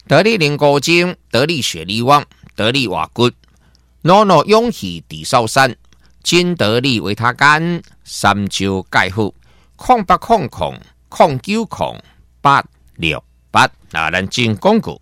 得力灵果精、得力雪力旺、得力瓦骨，诺诺勇气地少山，金得力维他干，三焦钙护，0800090868啊，咱进广告。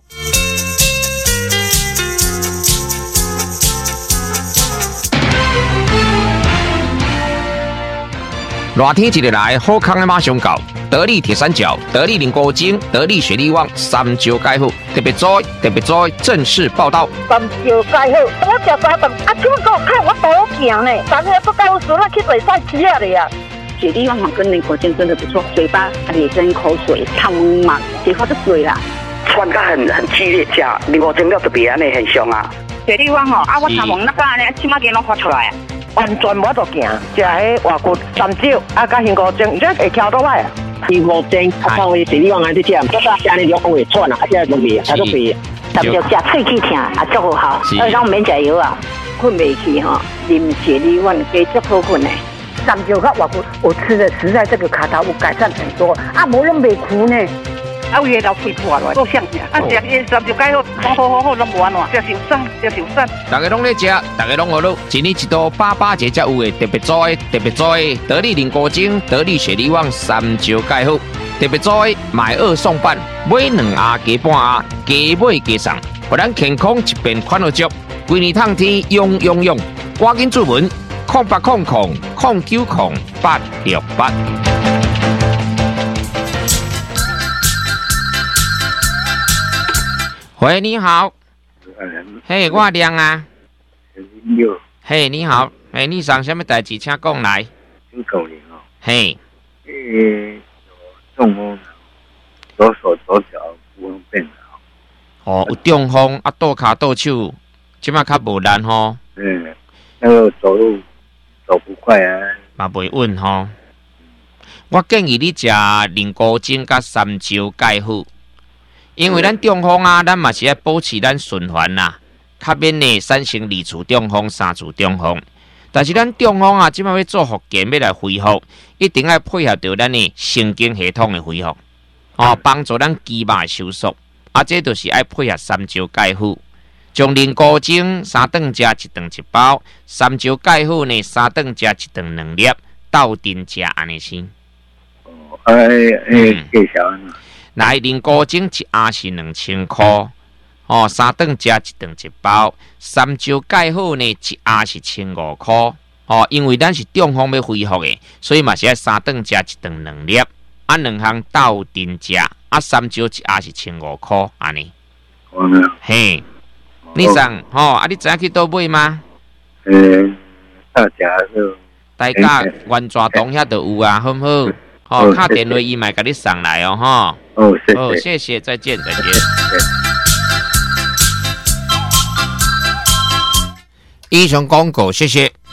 热天一日来，好康的马上到。得力铁三角、得力灵果精、得力雪力旺、三焦钙护，特别在正式报道。 三焦钙护，我食三顿，啊，怎么给我看我多行呢？昨天不告诉我去比赛吃了呀。 雪力旺跟灵果精真的不错，嘴巴咧生口水，汤嘛，结果就水啦。 酸感很激烈，吃灵果精了特别安尼很凶啊。 雪力旺啊，我头毛那个安尼，起码给拢发出来啊。 完全无得行，食迄外骨三焦，甲灵果精，这会挑倒来啊。 灵果精，靠雪力旺安尼吃，这个安尼就会喘啊，这个味，它都味。 三焦食喙齿疼，啊，足好，让我免食药啊，困袂去哈，啉雪力旺加足好困的。 三焦甲外骨，我吃的实在这个卡头有改善很多，啊，无拢袂苦呢。 啊，有个老肺破落，够像啊！啊，食伊三焦钙好，拢无安怎，食受伤。 大家拢在吃，大家拢好乐，一年一度88节才有的特别做的得力灵果精、得力雪力旺、三焦钙护，特别做的买2送半，买2盒加半盒，加买加送，互咱健康一边款好足，规年通天用，赶紧注文0800090868。喂，你好。嘿，我亮啊。嘿，你好。嘿，你上什么代志？请讲来。嘿。 中风，左手左脚不方便了。 哦，有中风啊，倒脚倒手，即马较无力吼。 那个走路走不快啊。 嘛袂稳吼。我建议你食灵果精甲三焦钙护。因为咱中风啊，咱嘛是要保持咱循环啦，较免呢产生2次中风、3次中风。但是咱中风啊，即摆要做复健，要来恢复，一定要配合到咱的神经系统的恢复，帮助咱肌肉收缩。啊，这就是要配合三焦钙护，将灵果精3顿食1顿1包，三焦钙护呢3顿食1顿2粒，斗阵食安尼先。 介绍呢。 来，灵果精1盒是2000块，3顿食1顿1包。三焦钙护呢1盒是1500块，因为咱是中风要恢复的，所以嘛是要3顿食1顿2粒，啊2项斗阵食，啊三焦1盒是1500块，安尼。嘿，你上啊你知影去倒买吗？ 大家就大家原抓东遐就有啊，好唔好？打电话伊嘛甲你送来哦，谢谢，再见。以上广告，谢谢。